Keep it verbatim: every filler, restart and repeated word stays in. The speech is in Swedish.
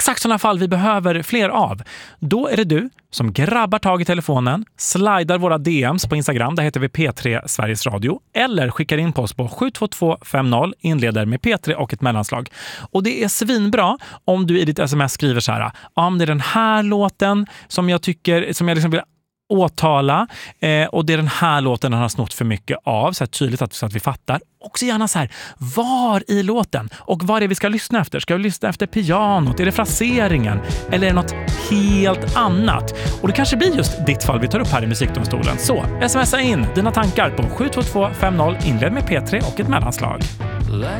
exakt sådana fall vi behöver fler av. Då är det du som grabbar tag i telefonen, slidar våra D Ms på Instagram, där heter vi P tre Sveriges Radio, eller skickar in på oss på sju två två fem noll, inleder med P tre och ett mellanslag. Och det är svinbra om du i ditt sms skriver så här: ja, om det är den här låten som jag tycker, som jag liksom vill åtala, eh, och det är den här låten han har snott för mycket av, så här tydligt att, så att vi fattar. Också gärna så här, var i låten och vad är det vi ska lyssna efter? Ska vi lyssna efter pianot? Är det fraseringen? Eller är det något helt annat? Och det kanske blir just ditt fall vi tar upp här i Musikdomstolen. Så, smsa in dina tankar på sju två två fem noll, inled med P tre och ett mellanslag.